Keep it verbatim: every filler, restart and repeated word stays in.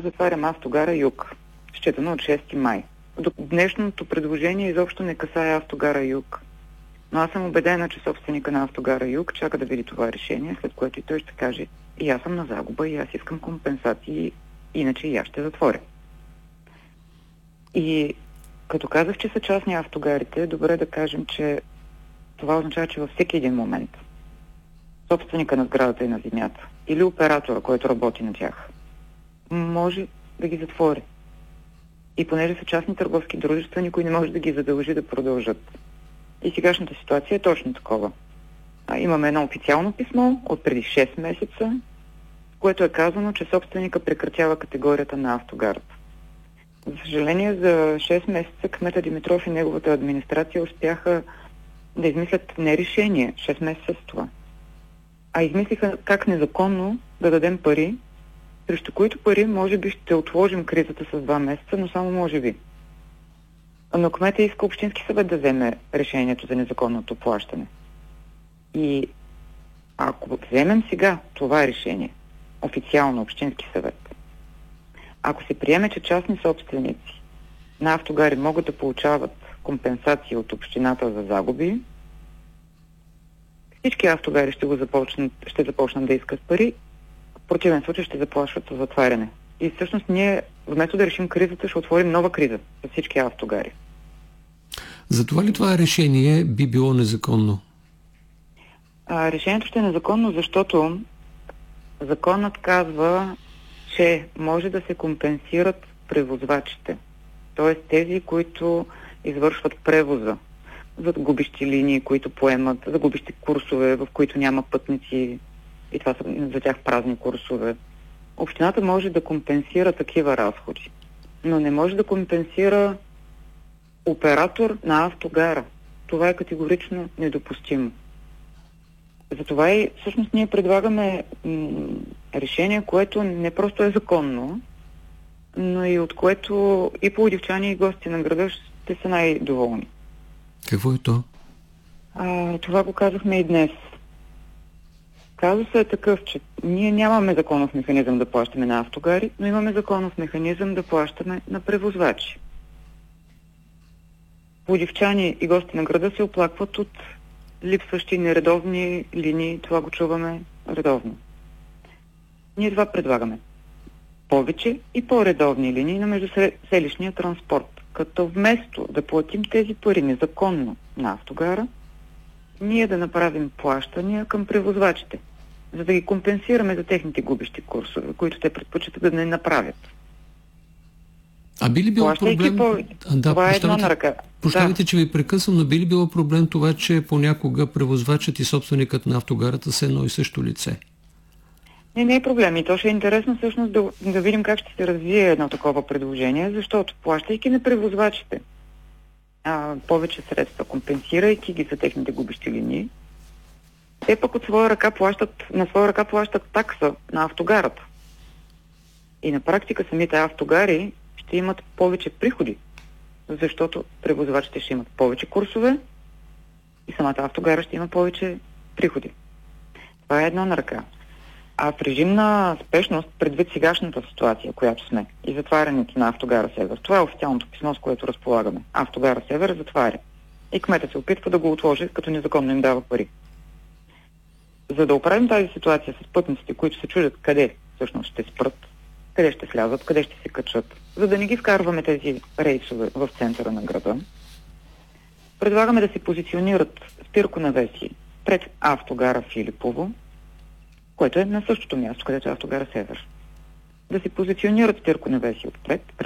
затварям автогара Юг, считано от шести май. До днешното предложение изобщо не касае автогара Юг. Но аз съм убедена, че собственика на автогара Юг чака да види това решение, след което и той ще каже: и аз съм на загуба, и аз искам компенсации, иначе и аз ще затворя. И като казах, че са частни автогарите, добре да кажем, че това означава, че във всеки един момент собственика на сградата и на земята или оператора, който работи на тях, може да ги затвори. И понеже са частни търговски дружества, никой не може да ги задължи да продължат. И сегашната ситуация е точно такова. А, имаме едно официално писмо от преди шест месеца, в което е казано, че собственика прекратява категорията на автогарата. За съжаление, за шест месеца кмета Димитров и неговата администрация успяха да измислят не решение, шест месеца с това, а измислиха как незаконно да дадем пари, срещу които пари може би ще отложим кризата с два месеца, но само може би. Но кмета иска Общински съвет да вземе решението за незаконното плащане. И ако вземем сега това решение, официално Общински съвет, ако се приеме, че частни собственици на автогари могат да получават компенсации от общината за загуби, всички автогари ще го започнат, ще започнат да искат пари, в противен случай ще заплашват за затваряне. И всъщност ние, вместо да решим кризата, ще отворим нова криза за всички автогари. Затова ли това решение би било незаконно? А, решението ще е незаконно, защото законът казва, че може да се компенсират превозвачите. Т.е. тези, които извършват превоза, за губещи линии, които поемат, за губещи курсове, в които няма пътници, и това са за тях празни курсове. Общината може да компенсира такива разходи, но не може да компенсира оператор на автогара. Това е категорично недопустимо. Затова и всъщност ние предлагаме м- решение, което не просто е законно, но и от което и пловдивчани, и гости на града ще са най-доволни. Какво е то? А, това го казахме и днес. Казусът е такъв, че ние нямаме законов механизъм да плащаме на автогари, но имаме законов механизъм да плащаме на превозвачи. Пловдивчани и гости на града се оплакват от липсващи нередовни линии, това го чуваме редовно. Ние това предлагаме. Повече и по-редовни линии на междуселищния транспорт. Като вместо да платим тези пари незаконно на автогара, ние да направим плащания към превозвачите, за да ги компенсираме за техните губещи курсове, които те предпочитат да не направят. А би ли било проблем... По... А, да, това е едно на ръка. Прощавайте, да. че ви прекъсвам, но би ли било проблем това, че понякога превозвачът и собственикът на автогарата са едно и също лице? Не, не е проблем. И то ще е интересно всъщност да, да видим как ще се развие едно такова предложение, защото плащайки на превозвачите а, повече средства, компенсирайки ги за техните губещи линии, те пък от своя ръка плащат, на своя ръка плащат такса на автогарата. И на практика самите автогари ще имат повече приходи, защото превозвачите ще имат повече курсове и самата автогара ще има повече приходи. Това е едно на ръка. А в режим на спешност, предвид сегашната ситуация, която сме, и затварянето на автогара Север, това е официалното писмо, с което разполагаме. Автогара Север затваря. И кметът се опитва да го отложи, като незаконно им дава пари. За да оправим тази ситуация с пътниците, които се чудят къде всъщност ще спрат, къде ще слязат, къде ще се качат, за да не ги вкарваме тези рейсове в центъра на града, предлагаме да се позиционират спирконавеси пред автогара Филипово, което е на същото място, където е автогара Север. Да се позиционират спирконавеси отпред,